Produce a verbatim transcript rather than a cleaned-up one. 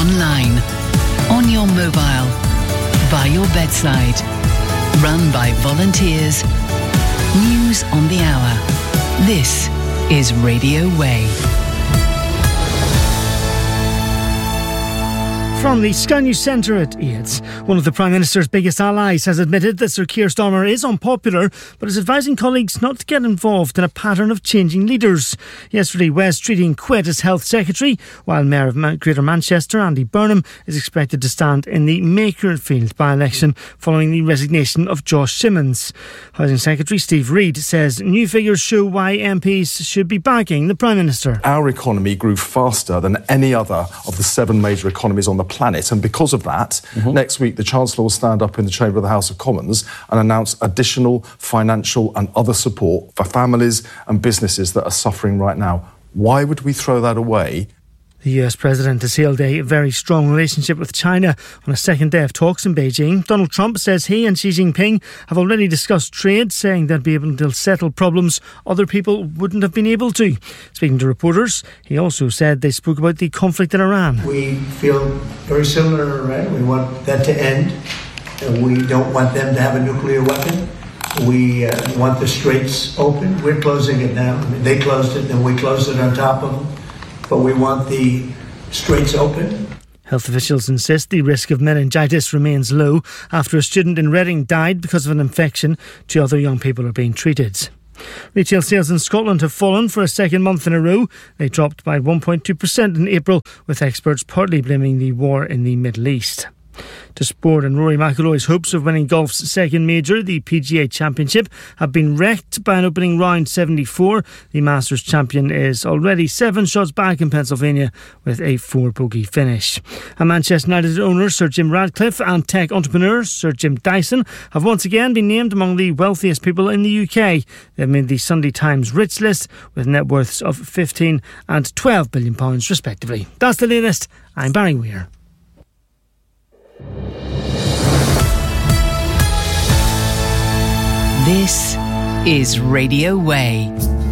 online, on your mobile, by your bedside. Run by volunteers. News on the hour. This is Radio Way. From the Sky News Centre at Eads, one of the Prime Minister's biggest allies has admitted that Sir Keir Starmer is unpopular, but is advising colleagues not to get involved in a pattern of changing leaders. Yesterday, Wes Streeting quit as Health Secretary, while Mayor of Man- Greater Manchester, Andy Burnham, is expected to stand in the Makerfield by-election following the resignation of Josh Simmons. Housing Secretary Steve Reid says new figures show why M Ps should be backing the Prime Minister. Our economy grew faster than any other of the seven major economies on the planet, and because of that, mm-hmm. next week the Chancellor will stand up in the chamber of the House of Commons and announce additional financial and other support for families and businesses that are suffering right now. Why would we throw that away? The U S President has hailed a very strong relationship with China on a second day of talks in Beijing. Donald Trump says he and Xi Jinping have already discussed trade, saying they'll be able to settle problems other people wouldn't have been able to. Speaking to reporters, he also said they spoke about the conflict in Iran. We feel very similar in Iran. We want that to end. We don't want them to have a nuclear weapon. We uh, want the straits open. We're closing it now. I mean, they closed it, and we closed it on top of them. But we want the straits open. Health officials insist the risk of meningitis remains low after a student in Reading died because of an infection. Two other young people are being treated. Retail sales in Scotland have fallen for a second month in a row. They dropped by one point two percent in April, with experts partly blaming the war in the Middle East. To sport, and Rory McIlroy's hopes of winning golf's second major, the P G A Championship, have been wrecked by an opening round seventy-four. The Masters champion is already seven shots back in Pennsylvania with a four-bogey finish. And Manchester United owner Sir Jim Ratcliffe and tech entrepreneur Sir Jim Dyson have once again been named among the wealthiest people in the U K. They've made the Sunday Times Rich list with net worths of fifteen and twelve billion pounds respectively. That's the latest. I'm Barry Weir. This is Radio Way.